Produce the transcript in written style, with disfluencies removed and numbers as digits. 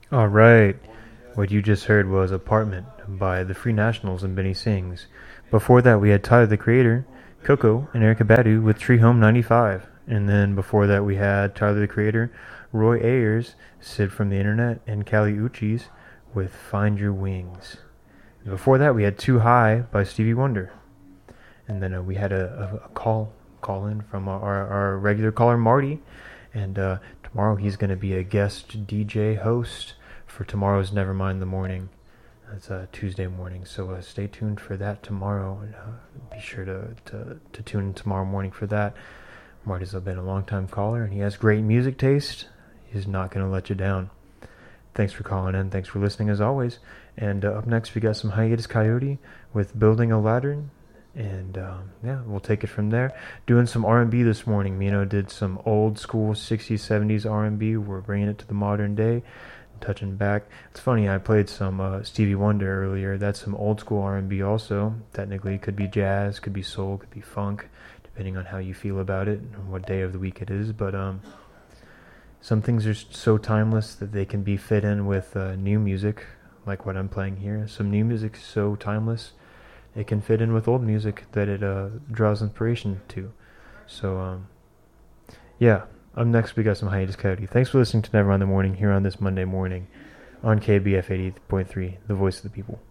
All right. What you just heard was Apartment by the Free Nationals and Benny Sings. Before that, we had Tyler the Creator, Coco, and Erica Badu with Tree Home 95. And then before that, we had Tyler the Creator, Roy Ayers, Sid from the Internet, and Kali Uchis with Find Your Wings. And before that, we had Too High by Stevie Wonder. And then we had a call in from our regular caller, Marty. And tomorrow he's going to be a guest DJ host for tomorrow's Nevermind the Morning. It's Tuesday morning, so stay tuned for that tomorrow. And be sure to tune in tomorrow morning for that. Marty's been a long-time caller, and he has great music taste. He's not going to let you down. Thanks for calling in. Thanks for listening, as always. And up next, we got some Hiatus Coyote with Building a Ladder. And yeah, we'll take it from there. Doing some R&B this morning. Mino did some old school 60s, 70s R&B. We're bringing it to the modern day, touching back. It's funny, I played some Stevie Wonder earlier. That's some old school R&B also. Technically, it could be jazz, could be soul, could be funk, depending on how you feel about it and what day of the week it is. But some things are so timeless that they can be fit in with new music, like what I'm playing here. Some new music is so timeless it can fit in with old music that it draws inspiration to. So, yeah. Up next, we got some Hiatus Coyote. Thanks for listening to Never on the Morning here on this Monday morning on KBF 88.3, the voice of the people.